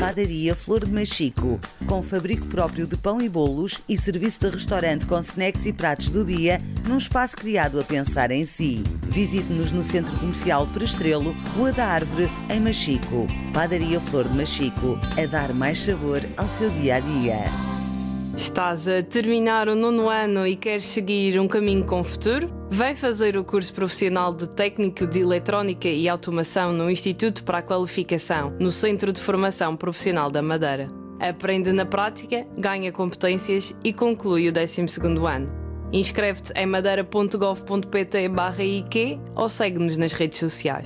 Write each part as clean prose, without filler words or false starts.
Padaria Flor de Machico, com fabrico próprio de pão e bolos e serviço de restaurante com snacks e pratos do dia, num espaço criado a pensar em si. Visite-nos no Centro Comercial Prestrelo, Rua da Árvore, em Machico. Padaria Flor de Machico, a dar mais sabor ao seu dia-a-dia. Estás a terminar o 9º ano e queres seguir um caminho com futuro? Vem fazer o curso profissional de Técnico de Eletrónica e Automação no Instituto para a Qualificação, no Centro de Formação Profissional da Madeira. Aprende na prática, ganha competências e conclui o 12º ano. Inscreve-te em madeira.gov.pt/IQ ou segue-nos nas redes sociais.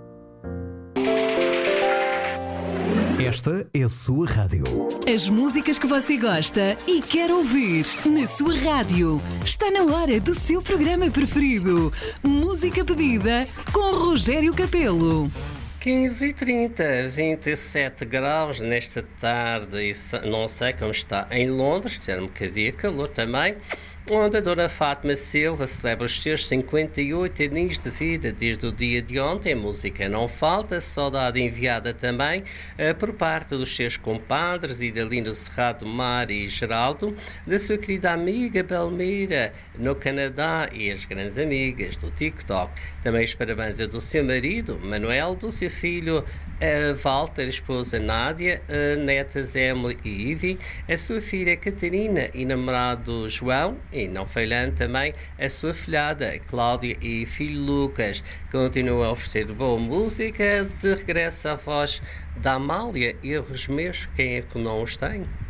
Esta é a sua rádio. As músicas que você gosta e quer ouvir na sua rádio. Está na hora do seu programa preferido. Música pedida com Rogério Capelo. 15h30, 27 graus nesta tarde. E não sei como está em Londres, disseram-me que havia calor também. Onde a Dona Fátima Silva celebra os seus 58 aninhos de vida desde o dia de ontem. A música não falta, saudade enviada também por parte dos seus compadres Idalino Cerrado Mar e Geraldo, da sua querida amiga Belmira no Canadá e as grandes amigas do TikTok. Também os parabéns do seu marido Manuel, do seu filho Walter, esposa Nádia, netas Emily e Ivy, a sua filha Catarina e namorado João, e não falhando também a sua filhada Cláudia e filho Lucas. Continua a oferecer boa música, de regresso à voz da Amália e erros meus, quem é que não os tem?